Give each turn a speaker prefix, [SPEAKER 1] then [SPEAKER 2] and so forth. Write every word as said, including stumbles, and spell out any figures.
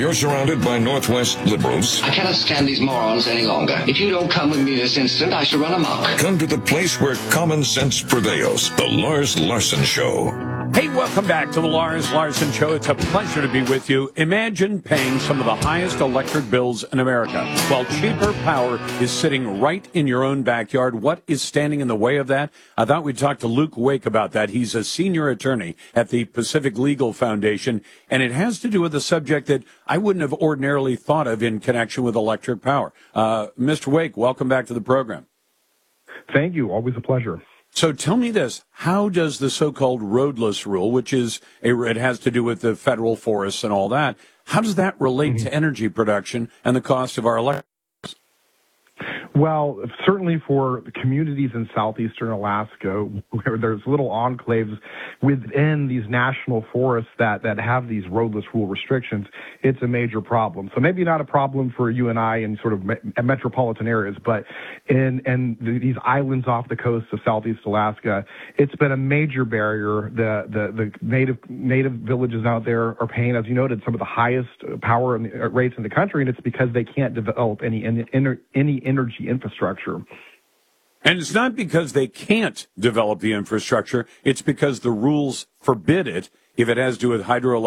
[SPEAKER 1] you're surrounded by Northwest liberals,
[SPEAKER 2] I cannot stand these morons any longer. If you don't come with me this instant, I shall run amok.
[SPEAKER 1] come to the place where common sense prevails. The Lars Larson Show.
[SPEAKER 3] Hey, welcome back to the Lars Larson Show. It's a pleasure to be with you. Imagine paying some of the highest electric bills in America while cheaper power is sitting right in your own backyard. What is standing in the way of that? I thought we'd talk to Luke Wake about that. He's a senior attorney at the Pacific Legal Foundation, and it has to do with a subject that I wouldn't have ordinarily thought of in connection with electric power. Uh, Mister Wake, welcome back to the program.
[SPEAKER 4] Thank you. Always a pleasure.
[SPEAKER 3] So tell me this, how does the so-called roadless rule, which is, a, it has to do with the federal forests and all that, how does that relate mm-hmm. to energy production and the cost of our electricity?
[SPEAKER 4] Well, certainly for communities in southeastern Alaska, where there's little enclaves within these national forests that, that have these roadless rule restrictions, it's a major problem. So maybe not a problem for you and I in sort of me- metropolitan areas, but in, in the, these islands off the coast of southeast Alaska, it's been a major barrier. The, the, the native native villages out there are paying, as you noted, some of the highest power rates in the country, and it's because they can't develop any any, any energy infrastructure.
[SPEAKER 3] And it's not because they can't develop the infrastructure, it's because the rules forbid it if it has to do with hydroelectric